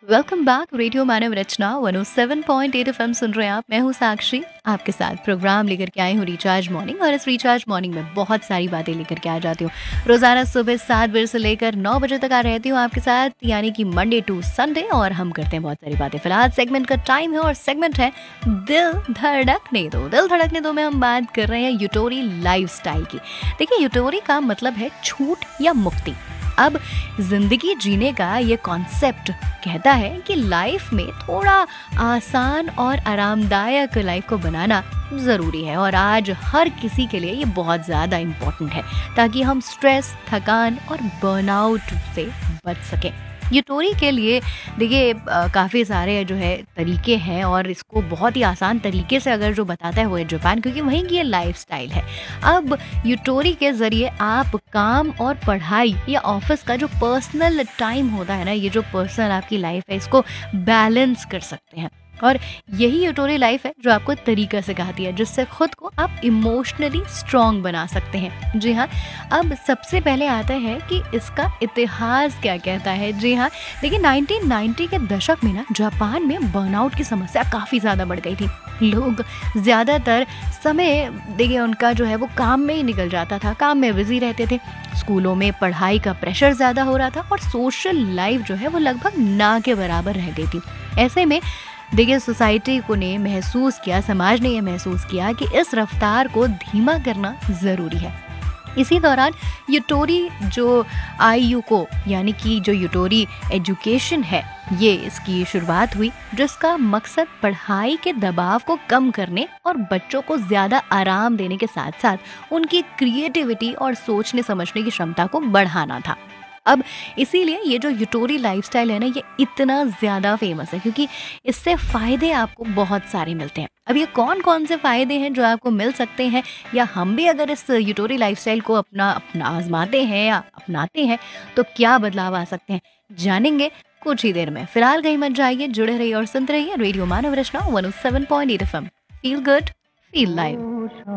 Welcome back radio मानव रचना 107.8 FM सुन रहे हैं आप। मैं हूँ साक्षी, आपके साथ प्रोग्राम लेकर के आई हूँ रिचार्ज मॉर्निंग। और इस रिचार्ज मॉर्निंग में बहुत सारी बातें लेकर के आ जाती हूँ। रोजाना सुबह 7 बजे से लेकर 9 बजे तक आ रहती हूँ आपके साथ, यानी कि मंडे टू संडे, और हम करते हैं बहुत सारी बातें। फिलहाल सेगमेंट का टाइम है और सेगमेंट है दिल धड़कने दो। दिल धड़कने दो में हम बात कर रहे हैं यूटोरी लाइफस्टाइल की। देखिए, यूटोरी का मतलब है छूट या मुक्ति। अब जिंदगी जीने का ये कॉन्सेप्ट कहता है कि लाइफ में थोड़ा आसान और आरामदायक लाइफ को बनाना ज़रूरी है, और आज हर किसी के लिए ये बहुत ज़्यादा इम्पोर्टेंट है, ताकि हम स्ट्रेस, थकान और बर्नआउट से बच सकें। यूटोरी के लिए देखिए काफ़ी सारे जो है तरीके हैं, और इसको बहुत ही आसान तरीके से अगर जो बताता है वो है जापान, क्योंकि वहीं की ये लाइफस्टाइल है। अब यूटोरी के ज़रिए आप काम और पढ़ाई या ऑफिस का जो पर्सनल टाइम होता है ना, ये जो पर्सनल आपकी लाइफ है, इसको बैलेंस कर सकते हैं। और यही यूटोरी लाइफ है जो आपको तरीका सिखाती है, जिससे खुद को आप इमोशनली स्ट्रॉन्ग बना सकते हैं। जी हाँ, अब सबसे पहले आता है कि इसका इतिहास क्या कहता है। जी हाँ, देखिए 1990 के दशक में ना जापान में बर्नआउट की समस्या काफ़ी ज़्यादा बढ़ गई थी। लोग ज़्यादातर समय देखिए उनका जो है वो काम में ही निकल जाता था, काम में बिजी रहते थे। स्कूलों में पढ़ाई का प्रेशर ज़्यादा हो रहा था, और सोशल लाइफ जो है वो लगभग ना के बराबर रह गई थी। ऐसे में देखिए सोसाइटी को ने महसूस किया, समाज ने ये महसूस किया कि इस रफ्तार को धीमा करना ज़रूरी है। इसी दौरान यूटोरी जो आईयू को, यानी कि जो यूटोरी एजुकेशन है, ये इसकी शुरुआत हुई, जिसका मकसद पढ़ाई के दबाव को कम करने और बच्चों को ज़्यादा आराम देने के साथ साथ उनकी क्रिएटिविटी और सोचने समझने की क्षमता को बढ़ाना था। अब इसीलिए ये जो यूटोरी लाइफस्टाइल है ना, ये इतना ज़्यादा फेमस है, क्योंकि इससे फ़ायदे आपको बहुत सारे मिलते हैं। अब ये कौन कौन से फ़ायदे हैं जो आपको मिल सकते हैं, या हम भी अगर इस यूटोरी लाइफस्टाइल को अपना अपना आजमाते हैं या अपनाते हैं तो क्या बदलाव आ सकते हैं, जानेंगे कुछ ही देर में। फिलहाल कहीं मत जाइए, जुड़े रहिए और सुनते रहिए रेडियो मानव रचना 107.8 FM. Feel good, feel live.